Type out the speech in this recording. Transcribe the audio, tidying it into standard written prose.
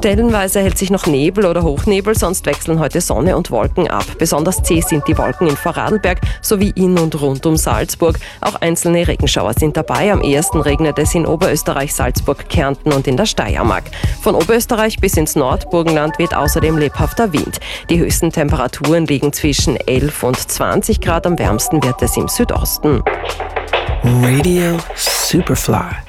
Stellenweise hält sich noch Nebel oder Hochnebel, sonst wechseln heute Sonne und Wolken ab. Besonders zäh sind die Wolken in Vorarlberg sowie in und rund um Salzburg. Auch einzelne Regenschauer sind dabei. Am ehesten regnet es in Oberösterreich, Salzburg, Kärnten und in der Steiermark. Von Oberösterreich bis ins Nordburgenland weht außerdem lebhafter Wind. Die höchsten Temperaturen liegen zwischen 11 und 20 Grad. Am wärmsten wird es im Südosten. Radio Superfly.